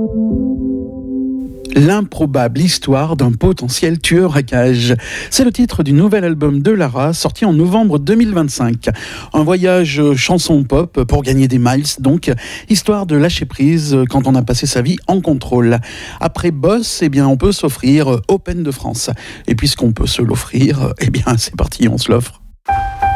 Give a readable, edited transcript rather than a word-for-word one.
L'improbable histoire d'un potentiel tueur à gages. C'est le titre du nouvel album de Lara, sorti en novembre 2025. Un voyage chanson pop pour gagner des miles, donc, histoire de lâcher prise quand on a passé sa vie en contrôle. Après Boss, on peut s'offrir Open de France. Et puisqu'on peut se l'offrir, c'est parti, on se l'offre.